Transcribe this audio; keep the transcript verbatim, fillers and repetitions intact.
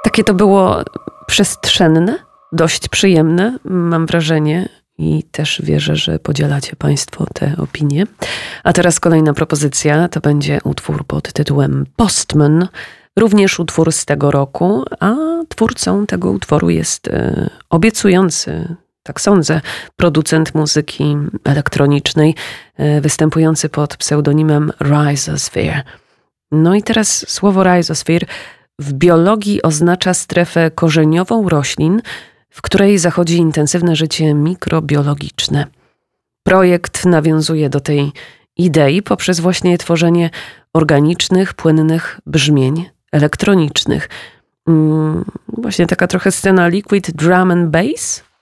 Takie to było przestrzenne, dość przyjemne, mam wrażenie. I też wierzę, że podzielacie Państwo te opinie. A teraz kolejna propozycja, to będzie utwór pod tytułem Postman. Również utwór z tego roku, a twórcą tego utworu jest e, obiecujący, tak sądzę, producent muzyki elektronicznej, e, występujący pod pseudonimem Rhizosphere. No i teraz słowo Rhizosphere w biologii oznacza strefę korzeniową roślin, w której zachodzi intensywne życie mikrobiologiczne. Projekt nawiązuje do tej idei poprzez właśnie tworzenie organicznych, płynnych brzmień elektronicznych. Hmm, właśnie taka trochę scena liquid drum and bass.